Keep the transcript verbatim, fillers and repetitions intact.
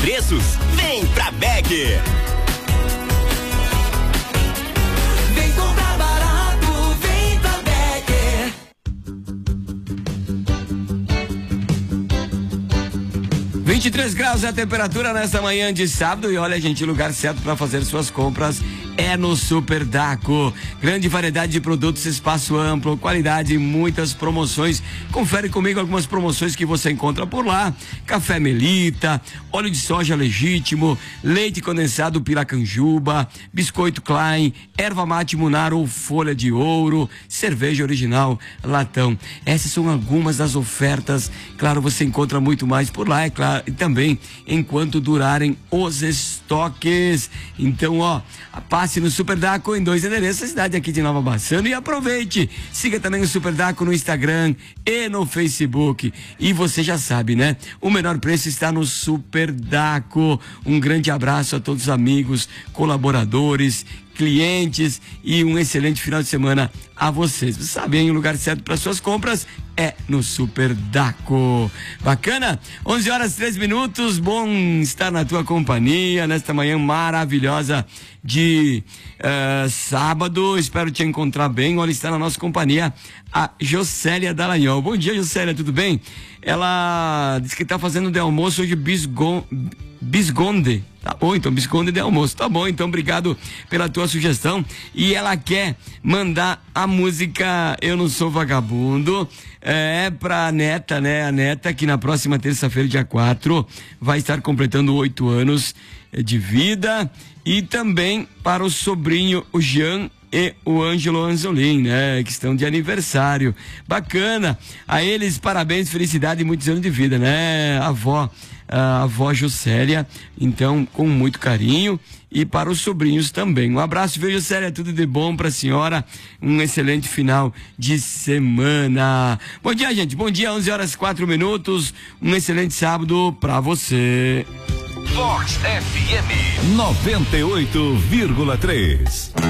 preços? Vem pra Becker. Vem comprar barato, vem pra Becker. vinte e três graus é a temperatura nesta manhã de sábado e olha, gente, o lugar certo para fazer suas compras é no Super Daco. Grande variedade de produtos, espaço amplo, qualidade e muitas promoções. Confere comigo algumas promoções que você encontra por lá. Café Melita, óleo de soja legítimo, leite condensado Piracanjuba, biscoito Klein, erva mate Munar ou folha de ouro, cerveja original Latão. Essas são algumas das ofertas. Claro, você encontra muito mais por lá, é claro, e também enquanto durarem os estoques. Então, ó, passe no Super Daco em dois endereços, cidade aqui de Nova Bassano, e aproveite. Siga também o Super Daco no Instagram e no Facebook. E você já sabe, né? O menor preço está no Super Daco. Um grande abraço a todos os amigos, colaboradores, clientes e um excelente final de semana a vocês. Você sabe, hein? O lugar certo para suas compras é no Super Daco. Bacana? onze horas e três minutos. Bom estar na tua companhia nesta manhã maravilhosa de uh, sábado. Espero te encontrar bem. Olha, está na nossa companhia a Jocélia Dallagnol. Bom dia, Jocélia, tudo bem? Ela disse que está fazendo de almoço hoje bisgon, bisgonde. Tá bom, então, bisconde de almoço. Tá bom, então, obrigado pela tua sugestão. E ela quer mandar a música Eu Não Sou Vagabundo é, pra neta, né? A neta que na próxima terça-feira, dia quatro, vai estar completando oito anos de vida. E também para o sobrinho, o Jean e o Ângelo Anzolin, né? Que estão de aniversário. Bacana. A eles, parabéns, felicidade e muitos anos de vida, né? A avó, a avó Jocélia, então, com muito carinho. E para os sobrinhos também. Um abraço, viu, Jocélia? Tudo de bom pra senhora. Um excelente final de semana. Bom dia, gente. Bom dia, onze horas e quatro minutos. Um excelente sábado pra você. Vox F M noventa e oito vírgula três.